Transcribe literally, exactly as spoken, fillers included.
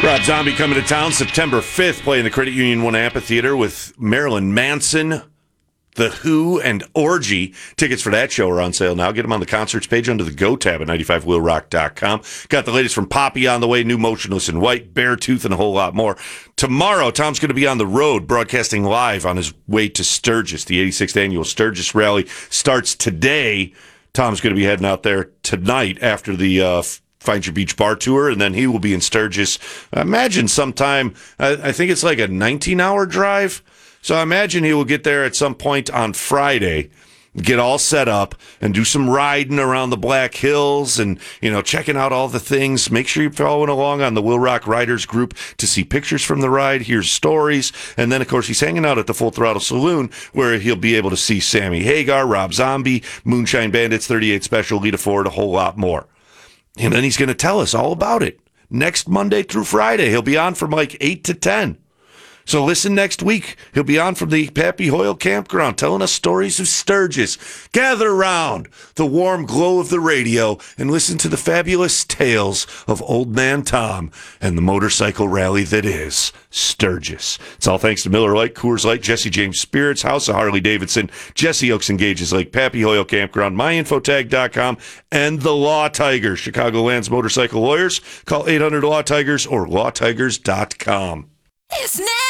Rob Zombie coming to town September fifth, playing the Credit Union One Amphitheater with Marilyn Manson, The Who, and Orgy. Tickets for that show are on sale now. Get them on the concerts page under the Go tab at ninety-five wheel rock dot com. Got the latest from Poppy on the way, new Motionless in White, Beartooth, and a whole lot more. Tomorrow, Tom's going to be on the road, broadcasting live on his way to Sturgis. The eighty-sixth Annual Sturgis Rally starts today. Tom's going to be heading out there tonight after the uh, Find Your Beach Bar Tour, and then he will be in Sturgis. I imagine sometime, I, I think it's like a nineteen-hour drive. So I imagine he will get there at some point on Friday, get all set up, and do some riding around the Black Hills and, you know, checking out all the things. Make sure you're following along on the Will Rock Riders group to see pictures from the ride, hear stories. And then, of course, he's hanging out at the Full Throttle Saloon where he'll be able to see Sammy Hagar, Rob Zombie, Moonshine Bandits, thirty-eight Special, Lita Ford, a whole lot more. And then he's going to tell us all about it. Next Monday through Friday, he'll be on from like eight to ten. So listen next week. He'll be on from the Pappy Hoyle Campground telling us stories of Sturgis. Gather around the warm glow of the radio and listen to the fabulous tales of Old Man Tom and the motorcycle rally that is Sturgis. It's all thanks to Miller Lite, Coors Light, Jesse James Spirits, House of Harley Davidson, Jesse Oaks Engages Lake, Pappy Hoyle Campground, my info tag dot com, and the Law Tigers, Chicagoland's motorcycle lawyers. Call eight hundred law tigers or law tigers dot com. It's now.